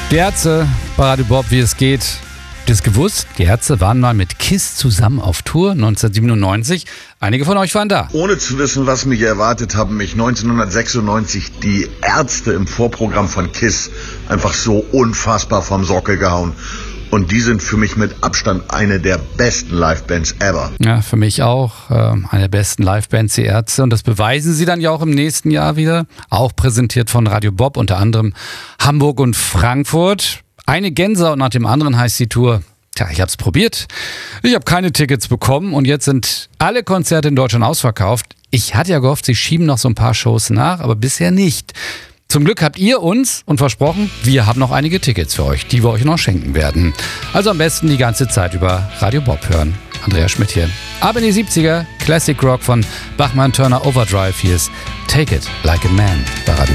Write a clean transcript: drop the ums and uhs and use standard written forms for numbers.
Die Ärzte bei Radio Bob, wie es geht. Habt ihr es gewusst? Die Ärzte waren mal mit KISS zusammen auf Tour 1997. Einige von euch waren da. Ohne zu wissen, was mich erwartet, haben mich 1996 die Ärzte im Vorprogramm von KISS einfach so unfassbar vom Sockel gehauen. Und die sind für mich mit Abstand eine der besten Livebands ever. Ja, für mich auch. Eine der besten Livebands, die Ärzte. Und das beweisen sie dann ja auch im nächsten Jahr wieder. Auch präsentiert von Radio Bob, unter anderem Hamburg und Frankfurt. Eine Gänsehaut nach dem anderen heißt die Tour. Tja, ich hab's probiert. Ich habe keine Tickets bekommen und jetzt sind alle Konzerte in Deutschland ausverkauft. Ich hatte ja gehofft, sie schieben noch so ein paar Shows nach, aber bisher nicht. Zum Glück habt ihr uns und versprochen, wir haben noch einige Tickets für euch, die wir euch noch schenken werden. Also am besten die ganze Zeit über Radio Bob hören. Andreas Schmidt hier. Ab in die 70er, Classic Rock von Bachmann Turner Overdrive. Hier ist Take It Like a Man bei Radio